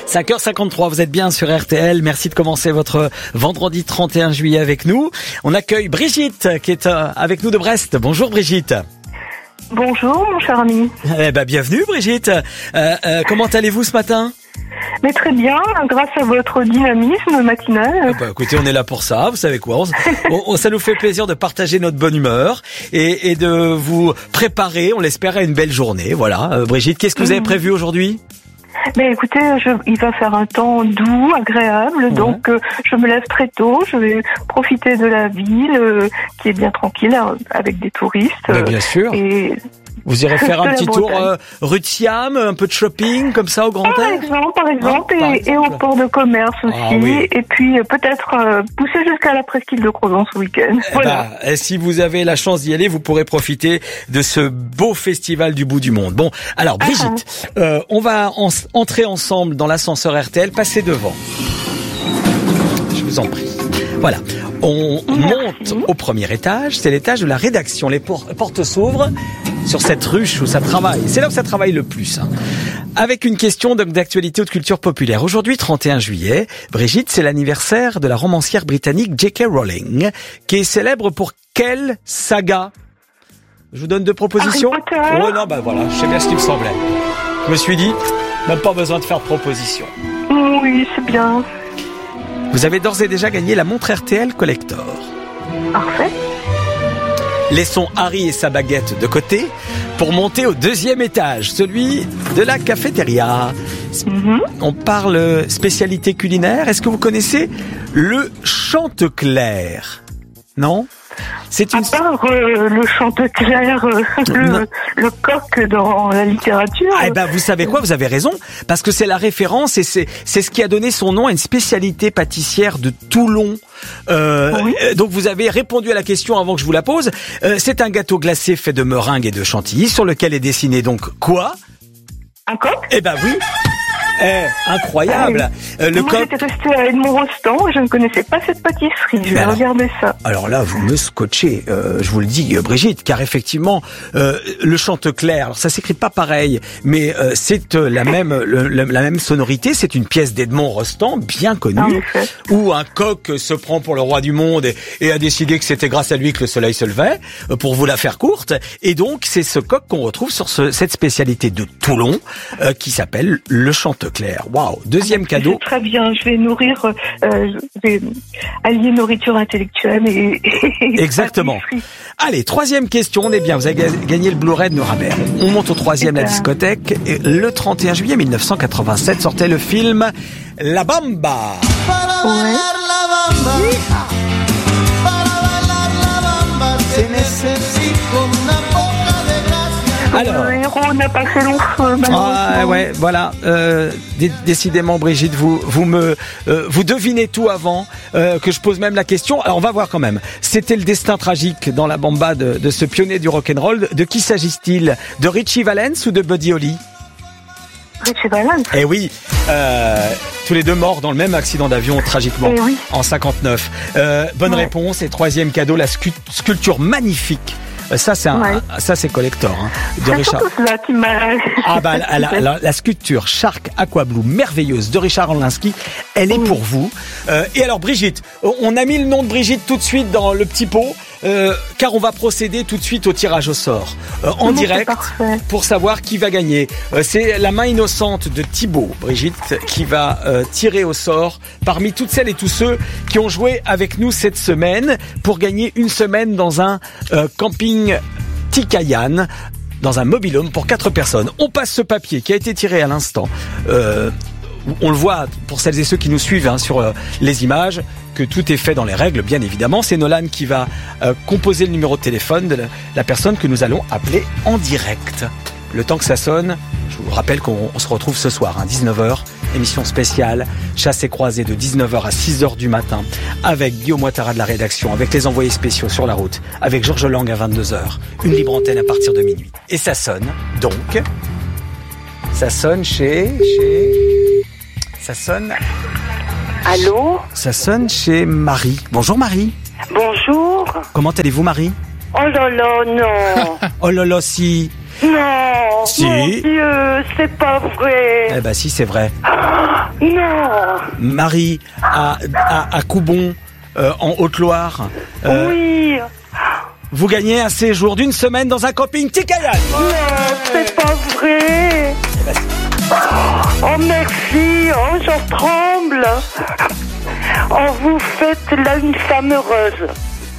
5h53, vous êtes bien sur RTL. Merci de commencer votre vendredi 31 juillet avec nous. On accueille Brigitte qui est avec nous de Brest. Bonjour Brigitte. Bonjour mon cher ami. Bienvenue Brigitte. Comment allez-vous ce matin ? Mais très bien, grâce à votre dynamisme matinal. Écoutez, on est là pour ça, vous savez quoi. Ça nous fait plaisir de partager notre bonne humeur et de vous préparer, on l'espère, à une belle journée. Voilà, Brigitte, qu'est-ce que vous avez prévu aujourd'hui ? Mais écoutez, il va faire un temps doux, agréable, donc je me lève très tôt, je vais profiter de la ville qui est bien tranquille avec des touristes. Bien sûr. Et vous irez faire un petit tour rue de Siam, un peu de shopping comme ça au Grand Air ? Par exemple, et au port de commerce aussi, oui. et puis peut-être pousser jusqu'à la presqu'île de Crozon ce week-end. Voilà. Si vous avez la chance d'y aller, vous pourrez profiter de ce beau festival du bout du monde. Bon, alors Brigitte, on va entrer ensemble dans l'ascenseur RTL, passer devant. Je vous en prie. Voilà, on monte au premier étage, c'est l'étage de la rédaction. Les portes s'ouvrent sur cette ruche où ça travaille. C'est là où ça travaille le plus. Avec une question d'actualité ou de culture populaire. Aujourd'hui, 31 juillet, Brigitte, c'est l'anniversaire de la romancière britannique J.K. Rowling, qui est célèbre pour quelle saga ? Je vous donne 2 propositions. Oh non, voilà, je sais bien ce qu'il me semblait. Je me suis dit, même pas besoin de faire de propositions. Oui, c'est bien. Vous avez d'ores et déjà gagné la montre RTL Collector. Parfait. Laissons Harry et sa baguette de côté pour monter au 2e étage, celui de la cafétéria. On parle spécialité culinaire. Est-ce que vous connaissez le Chanteclair ? Non ? C'est une... À part le Chanteclair, le coq dans la littérature. Vous savez quoi, vous avez raison, parce que c'est la référence et c'est ce qui a donné son nom à une spécialité pâtissière de Toulon. Oui. Donc vous avez répondu à la question avant que je vous la pose. C'est un gâteau glacé fait de meringue et de chantilly sur lequel est dessiné donc quoi ? Un coq ? Oui. Incroyable. Moi, j'étais restée à Edmond-Rostand et je ne connaissais pas cette pâtisserie. Je vais regarder ça. Alors là, vous me scotchez, je vous le dis, Brigitte, car effectivement, le Chanteclair, alors ça s'écrit pas pareil, mais c'est la même sonorité. C'est une pièce d'Edmond-Rostand, bien connue, où un coq se prend pour le roi du monde et a décidé que c'était grâce à lui que le soleil se levait, pour vous la faire courte. Et donc, c'est ce coq qu'on retrouve sur cette spécialité de Toulon, qui s'appelle le Chanteclair. Waouh, 2e cadeau. Très bien, je vais nourrir, je vais allier nourriture intellectuelle et exactement. Allez, 3e question, on est bien, vous avez gagné le Blu-ray de Nuremberg. On monte au 3e la discothèque. Et le 31 juillet 1987 sortait le film La Bamba. Ouais. Alors, le héros n'a pas fait long feu, malheureusement. Voilà. Décidément, Brigitte, vous devinez tout avant que je pose même la question. Alors, on va voir quand même. C'était le destin tragique dans La Bamba de ce pionnier du rock'n'roll. De qui s'agit-il ? De Richie Valens ou de Buddy Holly ? Richie Valens. Eh oui, tous les deux morts dans le même accident d'avion tragiquement en 59. Bonne réponse. Et 3e cadeau, la sculpture magnifique. Ça c'est collector de Richard. Là qui m'a... la sculpture Shark Aqua Blue merveilleuse de Richard Orlinski, elle est pour vous. Et alors Brigitte, on a mis le nom de Brigitte tout de suite dans le petit pot. Car on va procéder tout de suite au tirage au sort en direct pour savoir qui va gagner. C'est la main innocente de Thibaut, Brigitte, qui va tirer au sort parmi toutes celles et tous ceux qui ont joué avec nous cette semaine pour gagner une semaine dans un camping Tikayan, dans un mobil-home pour 4 personnes. On passe ce papier qui a été tiré à l'instant. On le voit pour celles et ceux qui nous suivent sur les images, que tout est fait dans les règles, bien évidemment. C'est Nolan qui va composer le numéro de téléphone de la personne que nous allons appeler en direct. Le temps que ça sonne, je vous rappelle qu'on se retrouve ce soir, 19h, émission spéciale, chasse et croisée de 19h à 6h du matin, avec Guillaume Ouattara de la rédaction, avec les envoyés spéciaux sur la route, avec Georges Lang à 22h, une libre antenne à partir de minuit. Et ça sonne, donc, ça sonne ça sonne... Allô ? Ça sonne chez Marie. Bonjour Marie. Bonjour. Comment allez-vous Marie ? Oh là là, non. Oh là là, si. Non. Si. Mon Dieu, c'est pas vrai. Eh ben si, c'est vrai. Non. Marie, à Coubon, en Haute-Loire. Oui. Vous gagnez un séjour d'une semaine dans un camping Tikayan. Non, c'est pas vrai. Oh, merci. Oh, j'en tremble. Oh, vous faites là une femme heureuse.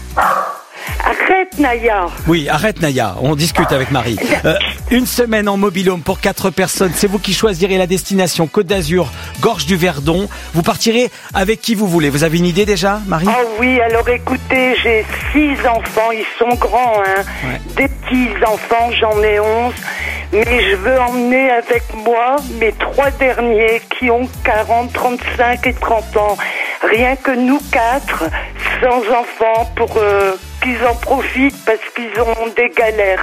Arrête, Naya. Oui, arrête, Naya. On discute avec Marie. Une semaine en mobil-home pour 4 personnes. C'est vous qui choisirez la destination Côte d'Azur, Gorge du Verdon. Vous partirez avec qui vous voulez. Vous avez une idée déjà, Marie ? Oh oui, alors écoutez, j'ai 6 enfants. Ils sont grands, hein. Ouais. Des petits-enfants, j'en ai 11. Mais je veux emmener avec moi mes 3 derniers qui ont 40, 35 et 30 ans. Rien que nous 4, sans enfants, pour qu'ils en profitent parce qu'ils ont des galères.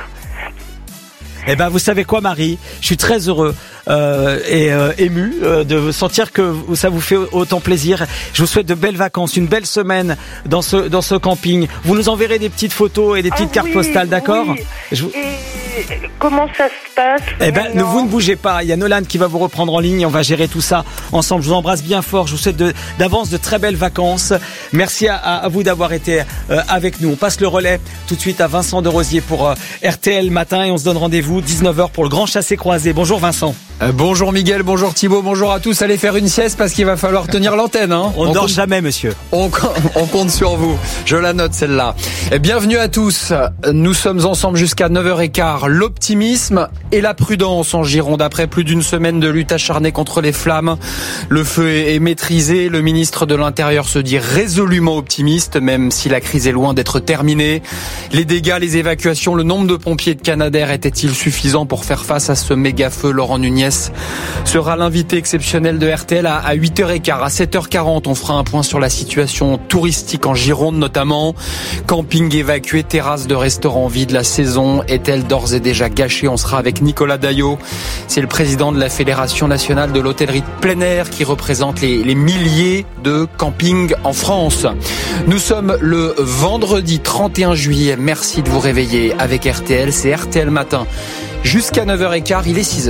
Eh ben, vous savez quoi, Marie ? Je suis très heureux et ému de sentir que ça vous fait autant plaisir. Je vous souhaite de belles vacances, une belle semaine dans ce camping. Vous nous enverrez des petites photos et des petites cartes postales, d'accord ? Oui. Et comment ça se passe ? Eh ben, vous ne bougez pas. Il y a Nolan qui va vous reprendre en ligne. On va gérer tout ça ensemble. Je vous embrasse bien fort. Je vous souhaite d'avance de très belles vacances. Merci à vous d'avoir été avec nous. On passe le relais tout de suite à Vincent de Rosier pour RTL Matin et on se donne rendez-vous 19h pour le grand chassé-croisé. Bonjour Vincent. Bonjour Miguel, bonjour Thibaut, bonjour à tous. Allez faire une sieste parce qu'il va falloir tenir l'antenne. Hein. On dort jamais, monsieur. On compte sur vous. Je la note celle-là. Bienvenue à tous. Nous sommes ensemble jusqu'à 9h15. L'optimisme et la prudence en Gironde. Après plus d'une semaine de lutte acharnée contre les flammes, le feu est maîtrisé. Le ministre de l'Intérieur se dit résolument optimiste, même si la crise est loin d'être terminée. Les dégâts, les évacuations, le nombre de pompiers de Canadair était-il suffisant pour faire face à ce méga feu ? Laurent Nunez sera l'invité exceptionnel de RTL à 8h15. À 7h40, on fera un point sur la situation touristique en Gironde notamment. Camping évacué, terrasses de restaurants vides. La saison est-elle d'ores et déjà gâchée ? On sera avec Nicolas Daillot. C'est le président de la Fédération nationale de l'hôtellerie de plein air qui représente les milliers de campings en France. Nous sommes le vendredi 31 juillet. Merci de vous réveiller avec RTL. C'est RTL Matin. Jusqu'à 9h15, il est 6h.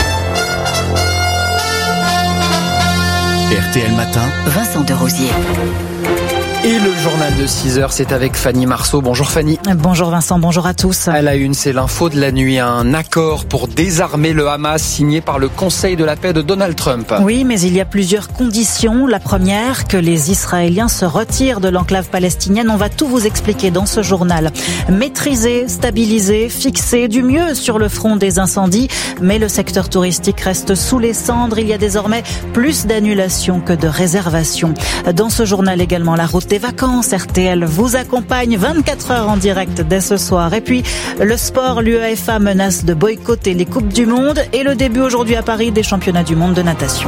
RTL Matin, Vincent de Rosier. Et le journal de 6h, c'est avec Fanny Marceau. Bonjour Fanny. Bonjour Vincent, bonjour à tous. À la une, c'est l'info de la nuit. Un accord pour désarmer le Hamas signé par le Conseil de la paix de Donald Trump. Oui, mais il y a plusieurs conditions. La première, que les Israéliens se retirent de l'enclave palestinienne. On va tout vous expliquer dans ce journal. Maîtriser, stabiliser, fixer du mieux sur le front des incendies. Mais le secteur touristique reste sous les cendres. Il y a désormais plus d'annulations que de réservations. Dans ce journal également, la route des vacances. RTL vous accompagne 24 heures en direct dès ce soir. Et puis, le sport, l'UEFA menace de boycotter les Coupes du Monde et le début aujourd'hui à Paris des championnats du monde de natation.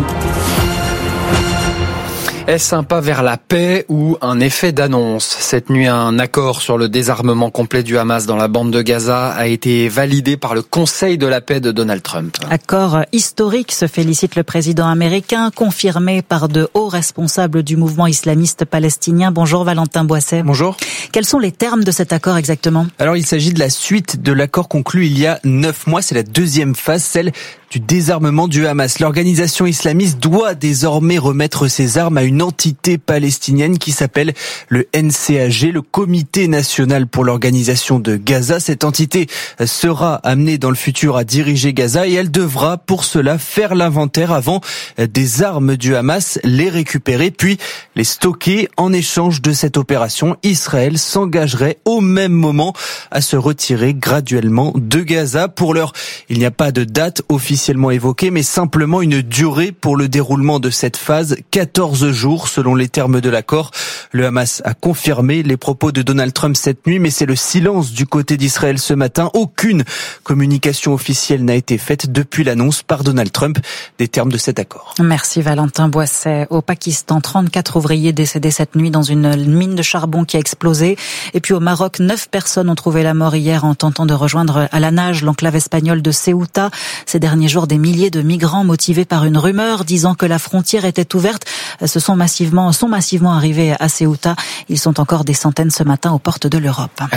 Est-ce un pas vers la paix ou un effet d'annonce ? Cette nuit, un accord sur le désarmement complet du Hamas dans la bande de Gaza a été validé par le Conseil de la paix de Donald Trump. Accord historique, se félicite le président américain, confirmé par de hauts responsables du mouvement islamiste palestinien. Bonjour Valentin Boisset. Bonjour. Quels sont les termes de cet accord exactement ? Alors il s'agit de la suite de l'accord conclu il y a 9 mois. C'est la deuxième phase, celle du désarmement du Hamas. L'organisation islamiste doit désormais remettre ses armes à une entité palestinienne qui s'appelle le NCAG, le Comité national pour l'organisation de Gaza. Cette entité sera amenée dans le futur à diriger Gaza et elle devra pour cela faire l'inventaire avant des armes du Hamas, les récupérer puis les stocker. En échange de cette opération, Israël s'engagerait au même moment à se retirer graduellement de Gaza. Pour l'heure, il n'y a pas de date officiellement évoquée, mais simplement une durée pour le déroulement de cette phase, 14 jours selon les termes de l'accord. Le Hamas a confirmé les propos de Donald Trump cette nuit, mais c'est le silence du côté d'Israël ce matin. Aucune communication officielle n'a été faite depuis l'annonce par Donald Trump des termes de cet accord. Merci Valentin Boisset. Au Pakistan, 34 ouvriers décédés cette nuit dans une mine de charbon qui a explosé. Et puis au Maroc, 9 personnes ont trouvé la mort hier en tentant de rejoindre à la nage l'enclave espagnole de Ceuta. Ces derniers jours, des milliers de migrants motivés par une rumeur disant que la frontière était ouverte sont massivement arrivés à Ceuta. Ils sont encore des centaines ce matin aux portes de l'Europe.